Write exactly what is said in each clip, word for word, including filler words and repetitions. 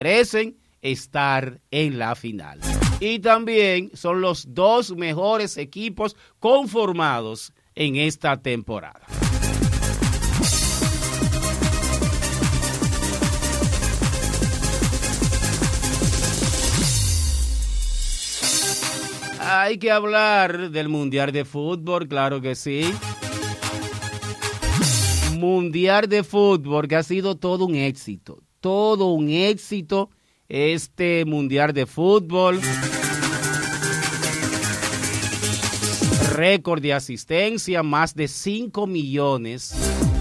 merecen estar en la final. Y también son los dos mejores equipos conformados en esta temporada. Hay que hablar del Mundial de Fútbol, claro que sí. Mundial de Fútbol que ha sido todo un éxito, todo un éxito este Mundial de Fútbol. Récord de asistencia, más de cinco millones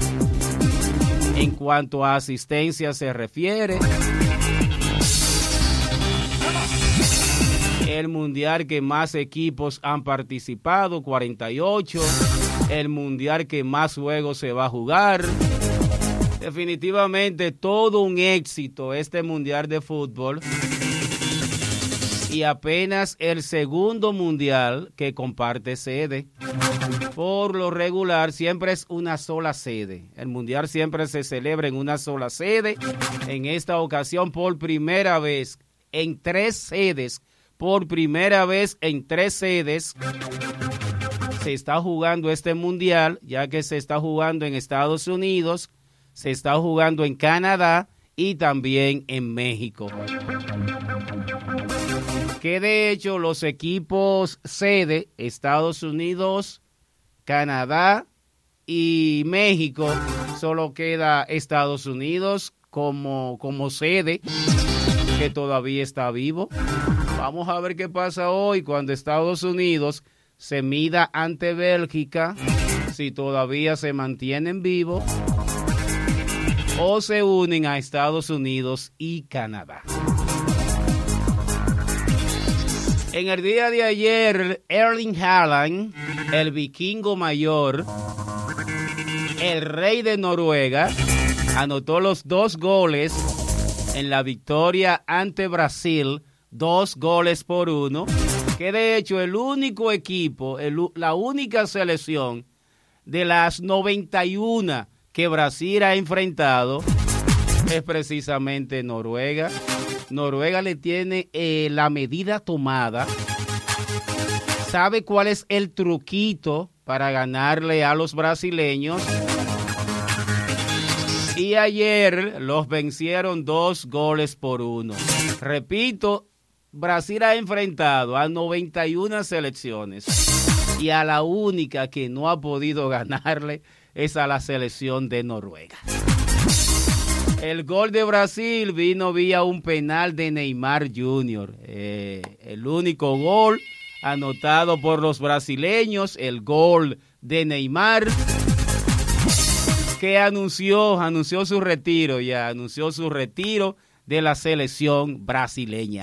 en cuanto a asistencia se refiere. El mundial que más equipos han participado, cuarenta y ocho. El mundial que más juegos se va a jugar. Definitivamente todo un éxito este mundial de fútbol. Y apenas el segundo mundial que comparte sede. Por lo regular siempre es una sola sede. El mundial siempre se celebra en una sola sede. En esta ocasión por primera vez en tres sedes. Por primera vez en tres sedes se está jugando este mundial, ya que se está jugando en Estados Unidos, se está jugando en Canadá y también en México. Que de hecho los equipos sede, Estados Unidos, Canadá y México, solo queda Estados Unidos como, como sede, que todavía está vivo. Vamos a ver qué pasa hoy cuando Estados Unidos se mida ante Bélgica, si todavía se mantienen vivos o se unen a Estados Unidos y Canadá. En el día de ayer, Erling Haaland, el vikingo mayor, el rey de Noruega, anotó los dos goles en la victoria ante Brasil, dos goles por uno, que de hecho el único equipo, el, la única selección de las noventa y una que Brasil ha enfrentado es precisamente Noruega. Noruega le tiene eh, la medida tomada, sabe cuál es el truquito para ganarle a los brasileños. Y ayer los vencieron dos goles por uno. Repito, Brasil ha enfrentado a noventa y una selecciones y a la única que no ha podido ganarle es a la selección de Noruega. El gol de Brasil vino vía un penal de Neymar junior Eh, el único gol anotado por los brasileños, el gol de Neymar, que anunció, anunció su retiro ya, anunció su retiro de la selección brasileña.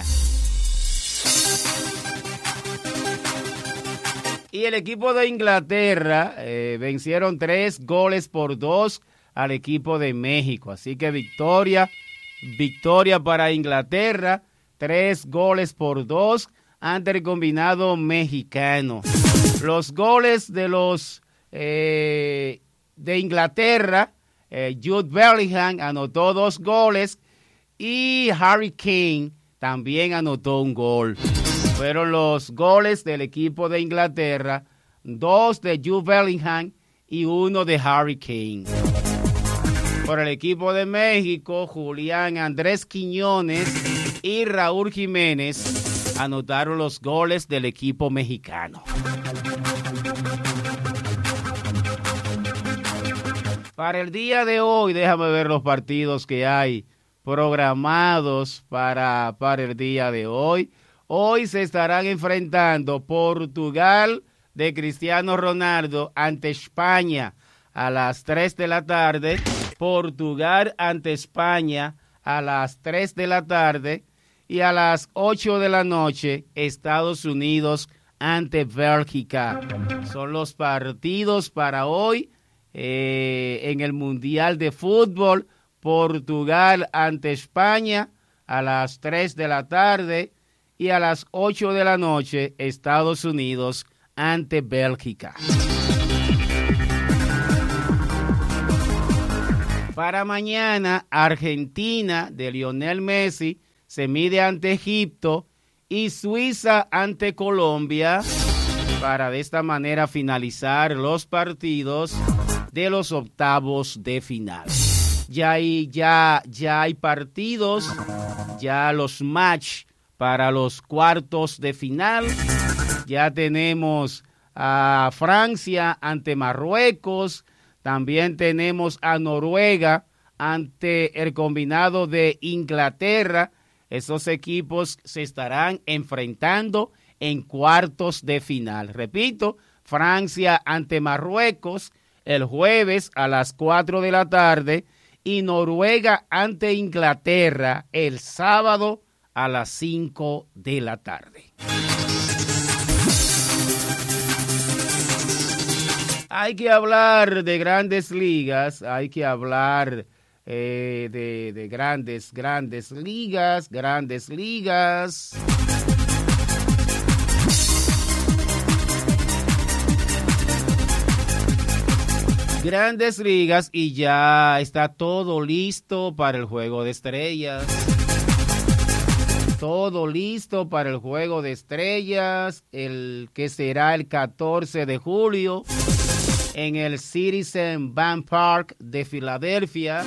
Y el equipo de Inglaterra eh, vencieron tres goles por dos al equipo de México. Así que victoria, victoria para Inglaterra, tres goles por dos ante el combinado mexicano. Los goles de los eh, de Inglaterra, eh, Jude Bellingham anotó dos goles y Harry Kane también anotó un gol. Fueron los goles del equipo de Inglaterra, dos de Jude Bellingham y uno de Harry Kane. Por el equipo de México, Julián Andrés Quiñones y Raúl Jiménez anotaron los goles del equipo mexicano. Para el día de hoy, déjame ver los partidos que hay programados para, para el día de hoy. Hoy se estarán enfrentando Portugal de Cristiano Ronaldo ante España a las tres de la tarde. Portugal ante España a las tres de la tarde. Y a las ocho de la noche, Estados Unidos ante Bélgica. Son los partidos para hoy eh, en el Mundial de Fútbol. Portugal ante España a las tres de la tarde. Y a las ocho de la noche, Estados Unidos ante Bélgica. Para mañana, Argentina de Lionel Messi se mide ante Egipto y Suiza ante Colombia para de esta manera finalizar los partidos de los octavos de final. Ya hay, ya, ya hay partidos, ya los match para los cuartos de final. Ya tenemos a Francia ante Marruecos, también tenemos a Noruega ante el combinado de Inglaterra. Esos equipos se estarán enfrentando en cuartos de final. Repito, Francia ante Marruecos el jueves a las cuatro de la tarde y Noruega ante Inglaterra el sábado a las cinco de la tarde. Hay que hablar de grandes ligas, hay que hablar eh, de, de grandes, grandes ligas, grandes ligas. Grandes ligas y ya está todo listo para el Juego de Estrellas. Todo listo para el Juego de Estrellas, el que será el catorce de julio en el Citizens Bank Park de Filadelfia.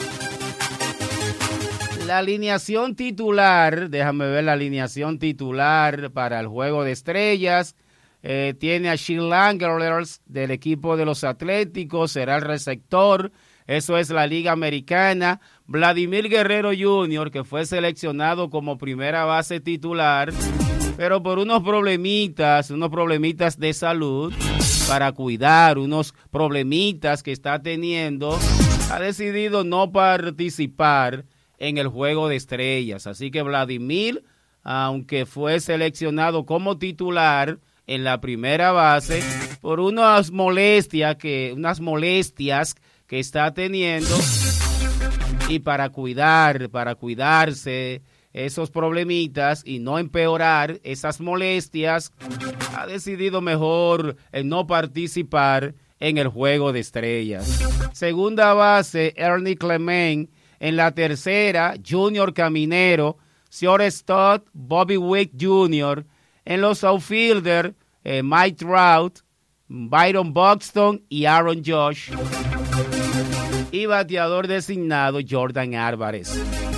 La alineación titular, déjame ver la alineación titular para el Juego de Estrellas. Eh, tiene a Shane Langers del equipo de los Atléticos, será el receptor. Eso es la Liga Americana. Vladimir Guerrero junior, que fue seleccionado como primera base titular, pero por unos problemitas, unos problemitas de salud, para cuidar unos problemitas que está teniendo, ha decidido no participar en el Juego de Estrellas. Así que Vladimir, aunque fue seleccionado como titular en la primera base, por unas molestias que, unas molestias que está teniendo, y para cuidar, para cuidarse esos problemitas y no empeorar esas molestias, ha decidido mejor no participar en el Juego de Estrellas. Segunda base, Ernie Clement. En la tercera, Junior Caminero, Sean Stott, Bobby Wick junior En los outfielders, eh, Mike Trout, Byron Buxton y Aaron Josh. Y bateador designado, Jordan Álvarez.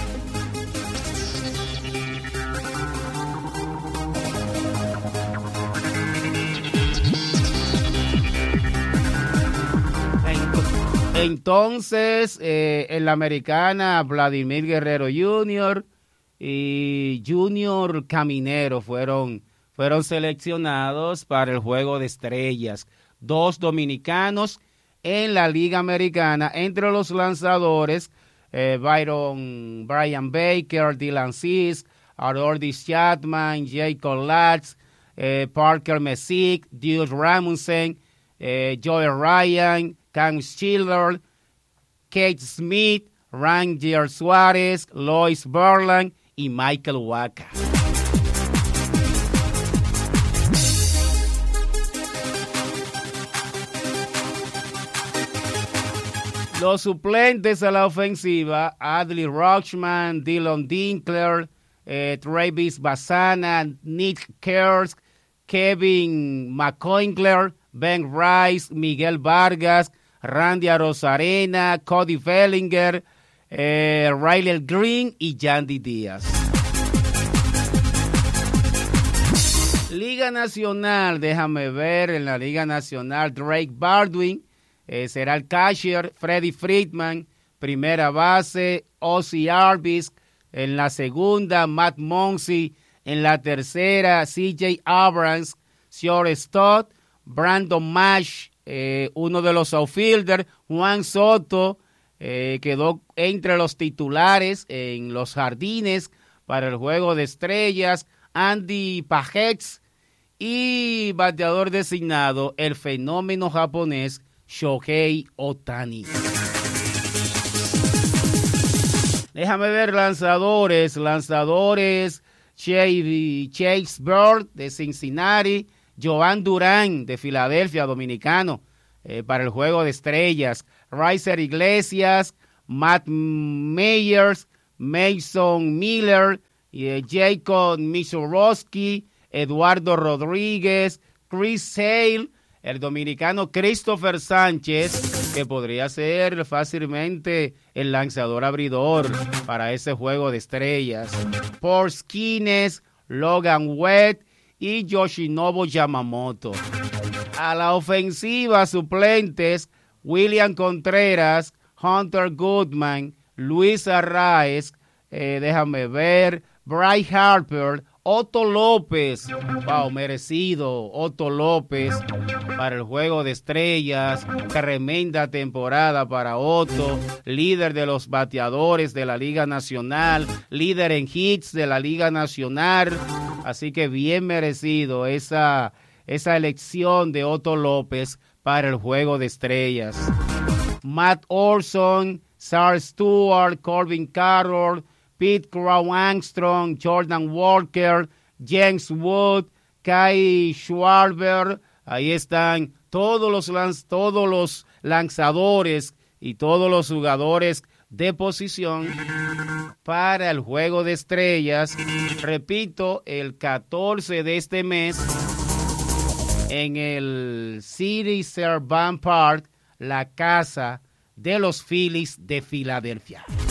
Entonces, eh, en la americana, Vladimir Guerrero junior y Junior Caminero fueron, fueron seleccionados para el Juego de Estrellas. Dos dominicanos en la Liga Americana. Entre los lanzadores, eh, Byron, Brian Baker, Dylan Cease, Aroldis Chapman, Jacob Latz, eh, Parker Messick, Dios Ramondsen, eh, Joel Ryan, Cam Schiller, Kate Smith, Ranger Suárez, Lois Berland y Michael Wacha. Los suplentes a la ofensiva, Adley Rutschman, Dylan Dinkler, eh, Travis Bassana, Nick Kurz, Kevin McConkler, Ben Rice, Miguel Vargas, Randy Arozarena, Cody Bellinger, eh, Riley Green y Yandy Díaz. Liga Nacional, déjame ver, en la Liga Nacional, Drake Baldwin, eh, será el catcher, Freddie Freeman, primera base, Ozzy Albies, en la segunda, Matt Muncy, en la tercera, C J Abrams, Sean Stott, Brandon Mash, eh, uno de los outfielders, Juan Soto, eh, quedó entre los titulares en los jardines para el Juego de Estrellas, Andy Pajex, y bateador designado, el fenómeno japonés Shohei Ohtani. Déjame ver lanzadores, lanzadores, Chase, Chase Bird de Cincinnati, Joan Durán de Filadelfia, dominicano, eh, para el Juego de Estrellas, Ricer Iglesias, Matt Meyers, Mason Miller, y eh, Jacob Misorowski, Eduardo Rodríguez, Chris Sale, el dominicano Christopher Sánchez, que podría ser fácilmente el lanzador abridor para ese juego de estrellas. Porskines, Logan Webb y Yoshinobu Yamamoto. A la ofensiva, suplentes, William Contreras, Hunter Goodman, Luis Arraez, eh, déjame ver, Bryce Harper, Otto López, wow, merecido, Otto López para el juego de estrellas, tremenda temporada para Otto, líder de los bateadores de la Liga Nacional, líder en hits de la Liga Nacional, así que bien merecido esa, esa elección de Otto López para el juego de estrellas. Matt Olson, Sar Stewart, Corbin Carroll, Pete Crow Armstrong, Jordan Walker, James Wood, Kai Schwarber, ahí están todos los, lanz, todos los lanzadores y todos los jugadores de posición para el juego de estrellas. Repito, el catorce de este mes en el City Servant Park, la casa de los Phillies de Filadelfia.